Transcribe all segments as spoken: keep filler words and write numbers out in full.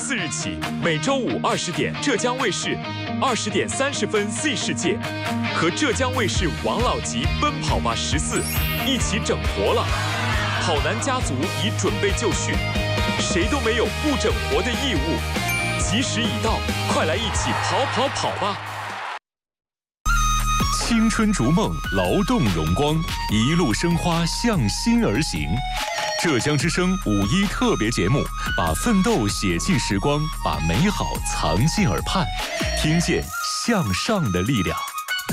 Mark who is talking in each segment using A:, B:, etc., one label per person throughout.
A: 四日起，每周五二十点，浙江卫视二十点三十分 C 世界和浙江卫视王老吉《奔跑吧十四》一起整活了。跑男家族已准备就绪，谁都没有不整活的义务。吉时已到，快来一起跑跑跑吧！
B: 青春逐梦，劳动荣光，一路生花向心而行。浙江之声五一特别节目，把奋斗写进时光，把美好藏进耳畔，听见向上的力量。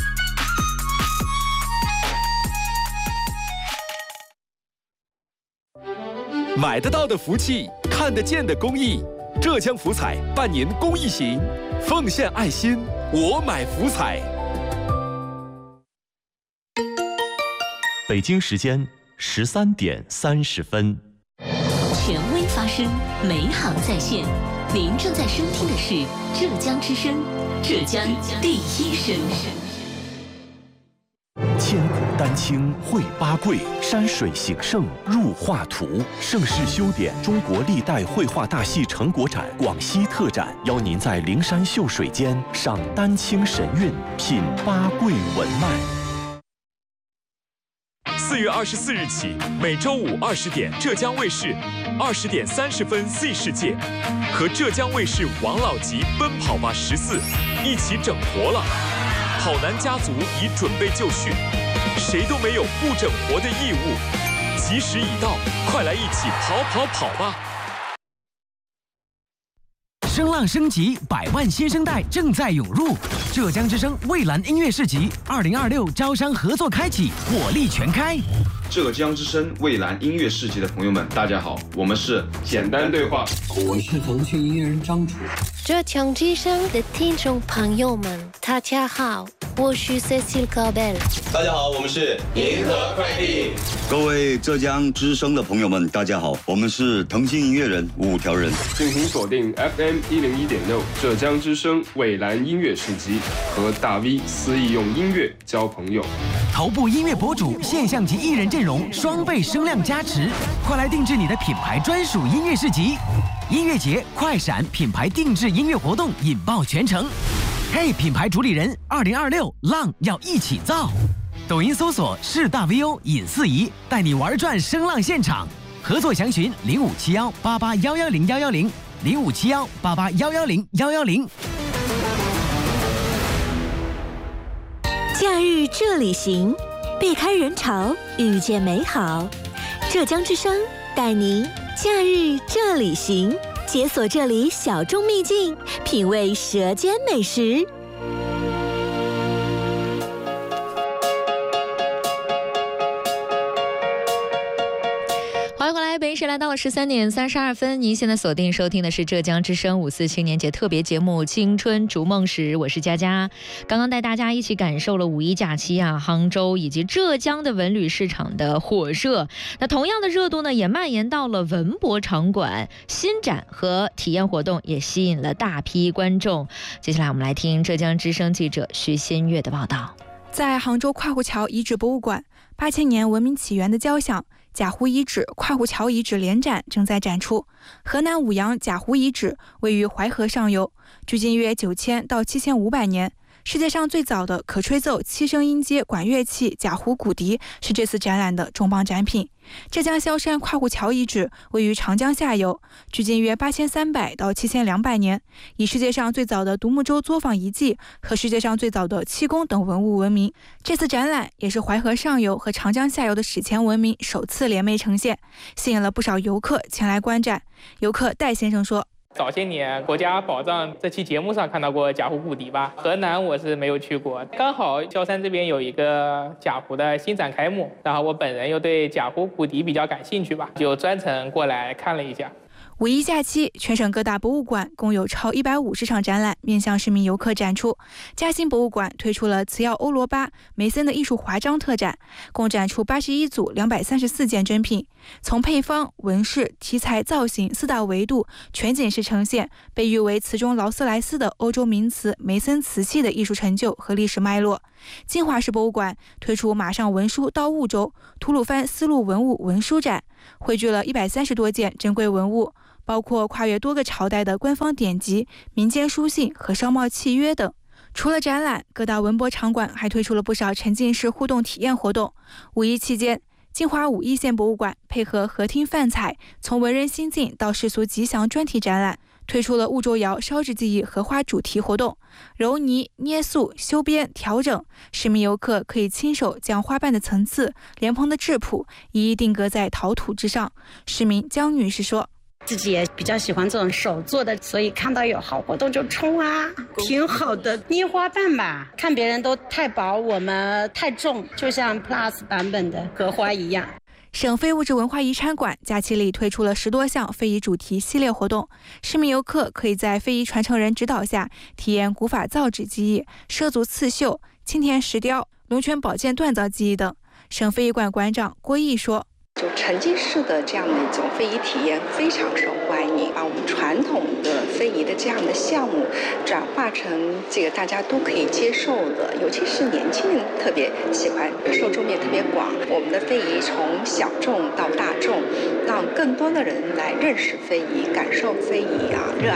C: 买得到的福气，看得见的公益。浙江福彩半年公益行，奉献爱心，我买福彩。
B: 北京时间十三点三十分。
D: 权威发声，美好在线。您正在收听的是浙江之声，浙江第一声。
B: 千古丹青绘八桂，山水形胜入画图。盛世修典中国历代绘画大戏成果展广西特展，邀您在灵山秀水间赏丹青神韵，品八桂文脉。
A: 四月二十四日起，每周五二十点，浙江卫视二十点三十分 C 世界和浙江卫视王老吉《奔跑吧十四》一起整活了。跑男家族已准备就绪，谁都没有不整活的义务。吉时已到，快来一起跑跑跑吧！
E: 声浪升级，百万新生代正在涌入。浙江之声蔚蓝音乐市集二零二六招商合作开启，火力全开。
F: 浙江之声蔚蓝音乐市集的朋友们，大家好，我们是简单对话，
G: 我是腾讯音乐人张楚。
H: 浙江之声的听众朋友们，大家好，我是 Cecil Cabel。
I: 大家好，我们是银河快递。
J: 各位浙江之声的朋友们，大家好，我们是腾讯音乐人五条人。
F: 敬请锁定 F M 一零一点六浙江之声蔚蓝音乐市集，和大 V 肆意用音乐交朋友。
E: 头部音乐博主、现象级艺人阵容双倍声量加持，快来定制你的品牌专属音乐市集。音乐节快闪品牌定制音乐活动引爆全城。嘿，品牌主理人，二零二六浪要一起造。抖音搜索是大 V O 尹四仪，带你玩转声浪现场。合作详询零五七幺八八幺幺零幺幺零零五七幺八八幺幺零幺幺零。
D: 假日这里行，避开人潮，遇见美好。浙江之声带您假日这里行，解锁这里小众秘境，品味舌尖美食。
K: 欢迎回来，北京时间来到了十三点三十二分。您现在锁定收听的是浙江之声五四青年节特别节目《青春逐梦时》，我是佳佳。刚刚带大家一起感受了五一假期啊，杭州以及浙江的文旅市场的火热。那同样的热度呢，也蔓延到了文博场馆，新展和体验活动也吸引了大批观众。接下来我们来听浙江之声记者徐新月的报道。
L: 在杭州跨湖桥遗址博物馆，八千年文明起源的交响贾湖遗址、跨湖桥遗址联展正在展出。河南舞阳贾湖遗址位于淮河上游，距今约九千到七千五百年。世界上最早的可吹奏七声音阶管乐器贾湖骨笛是这次展览的重磅展品。浙江萧山跨湖桥遗址位于长江下游，距今约八千三百到七千两百年，以世界上最早的独木舟作坊遗迹和世界上最早的气功等文物闻名。这次展览也是淮河上游和长江下游的史前文明首次联袂呈现，吸引了不少游客前来观展。游客戴先生说，
M: 早些年国家宝藏这期节目上看到过贾湖骨笛吧，河南我是没有去过，刚好萧山这边有一个贾湖的新展开幕，然后我本人又对贾湖骨笛比较感兴趣吧，就专程过来看了一下。
L: 五一假期，全省各大博物馆共有超一百五十场展览面向市民游客展出。嘉兴博物馆推出了瓷窑欧罗巴、梅森的艺术华章特展，共展出八十一组两百三十四件珍品，从配方、纹饰、题材、造型四大维度全景式呈现被誉为瓷中劳斯莱斯的欧洲名瓷梅森瓷器的艺术成就和历史脉络。金华市博物馆推出马上文书到婺州吐鲁番丝路文物文书展，汇聚了一百三十多件珍贵文物， 包括跨越多个朝代的官方典籍、民间书信和商贸契约等。除了展览，各大文博场馆还推出了不少沉浸式互动体验活动。五一期间，金华五一县博物馆配合和听泛彩，从文人心境到世俗吉祥专题展览，推出了婺州窑烧制技艺荷花主题活动，揉泥、捏塑、修边、调整，市民游客可以亲手将花瓣的层次、莲蓬的质朴一一定格在陶土之上。市民江女士说，
N: 自己也比较喜欢这种手做的，所以看到有好活动就冲啊，挺好的。捏花瓣吧，看别人都太薄，我们太重，就像 Plus 版本的荷花一样。
L: 省非物质文化遗产馆假期里推出了十多项非遗主题系列活动，市民游客可以在非遗传承人指导下体验古法造纸技艺、畲族刺绣、青田石雕、龙泉宝剑锻造技艺等。省非遗馆馆长郭毅说，
O: 就沉浸式的这样的一种非遗体验非常受欢迎，把我们传统的非遗的这样的项目转化成这个大家都可以接受的，尤其是年轻人特别喜欢，受众面特别广。我们的非遗从小众到大众，让更多的人来认识非遗、感受非遗啊，热爱。